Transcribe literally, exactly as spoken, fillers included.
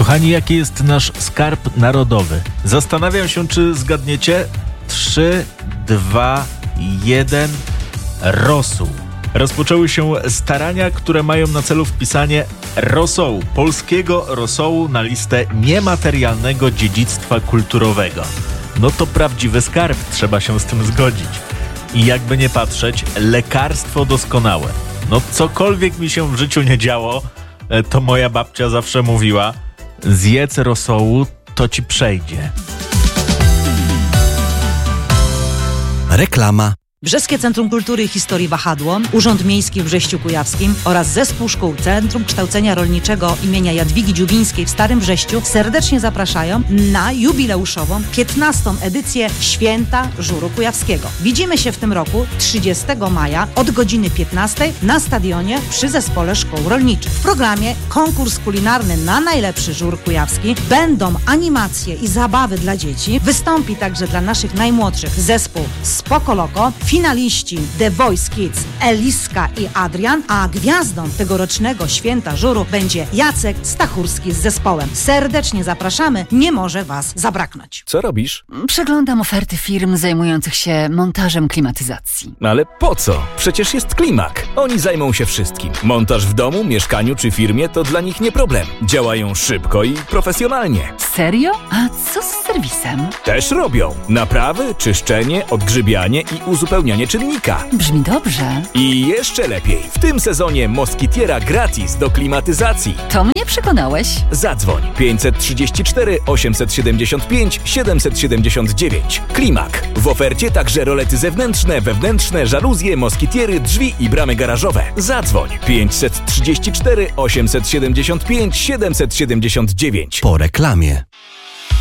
Kochani, jaki jest nasz skarb narodowy? Zastanawiam się, czy zgadniecie? trzy, dwa, jeden. Rosół. Rozpoczęły się starania, które mają na celu wpisanie rosołu, polskiego rosołu na listę niematerialnego dziedzictwa kulturowego. No to prawdziwy skarb, trzeba się z tym zgodzić. I jakby nie patrzeć, lekarstwo doskonałe. No cokolwiek mi się w życiu nie działo, to moja babcia zawsze mówiła: zjedz rosołu, to ci przejdzie. Reklama. Brzeskie Centrum Kultury i Historii Wahadło, Urząd Miejski w Brześciu Kujawskim oraz Zespół Szkół Centrum Kształcenia Rolniczego imienia Jadwigi Dziubińskiej w Starym Brześciu serdecznie zapraszają na jubileuszową piętnastą edycję Święta Żuru Kujawskiego. Widzimy się w tym roku trzydziestego maja od godziny piętnastej na stadionie przy Zespole Szkół Rolniczych. W programie konkurs kulinarny na najlepszy żur kujawski, będą animacje i zabawy dla dzieci, wystąpi także dla naszych najmłodszych zespół Spoko Loko, finaliści The Voice Kids Eliska i Adrian, a gwiazdą tegorocznego Święta Żuru będzie Jacek Stachurski z zespołem. Serdecznie zapraszamy, nie może Was zabraknąć. Co robisz? Przeglądam oferty firm zajmujących się montażem klimatyzacji. Ale po co? Przecież jest Klimak. Oni zajmą się wszystkim. Montaż w domu, mieszkaniu czy firmie to dla nich nie problem. Działają szybko i profesjonalnie. Serio? A co z serwisem? Też robią. Naprawy, czyszczenie, odgrzybianie i uzupełnianie czynnika. Brzmi dobrze. I jeszcze lepiej. W tym sezonie Moskitiera gratis do klimatyzacji. To mnie przekonałeś. Zadzwoń pięćset trzydzieści cztery osiemset siedemdziesiąt pięć siedemset siedemdziesiąt dziewięć. Klimak. W ofercie także rolety zewnętrzne, wewnętrzne, żaluzje, moskitiery, drzwi i bramy garażowe. Zadzwoń pięćset trzydzieści cztery osiemset siedemdziesiąt pięć siedemset siedemdziesiąt dziewięć. Po reklamie.